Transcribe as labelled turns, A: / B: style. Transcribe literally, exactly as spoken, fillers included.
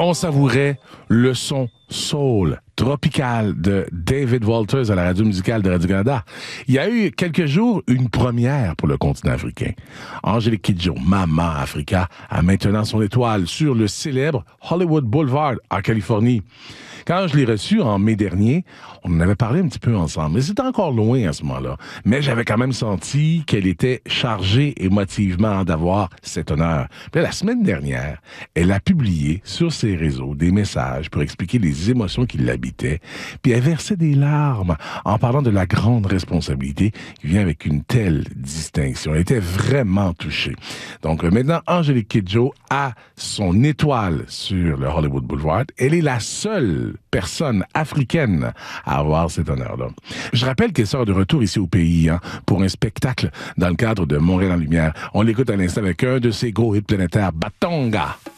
A: on savourait le son soul tropical de David Walters à la radio musicale de Radio-Canada. Il y a eu quelques jours une première pour le continent africain. Angélique Kidjo, Maman Africa, a maintenant son étoile sur le célèbre Hollywood Boulevard en Californie. Quand je l'ai reçue en mai dernier, on en avait parlé un petit peu ensemble, mais c'était encore loin à ce moment-là. Mais j'avais quand même senti qu'elle était chargée émotivement d'avoir cet honneur. Puis la semaine dernière, elle a publié sur ses réseaux des messages pour expliquer les émotions qui l'habitaient, puis elle versait des larmes en parlant de la grande responsabilité qui vient avec une telle distinction. Elle était vraiment touchée. Donc maintenant, Angélique Kidjo a son étoile sur le Hollywood Boulevard. Elle est la seule personne africaine à avoir cet honneur-là. Je rappelle qu'elle sort de retour ici au pays hein, pour un spectacle dans le cadre de Montréal en Lumière. On l'écoute à l'instant avec un de ses gros hits planétaires, Batonga.